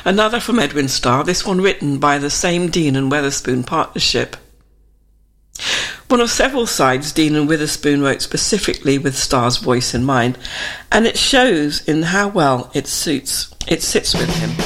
Another from Edwin Starr, this one written by the same Dean and Weatherspoon partnership. One of several sides Dean and Witherspoon wrote specifically with Starr's voice in mind, and it shows in how well it sits with him.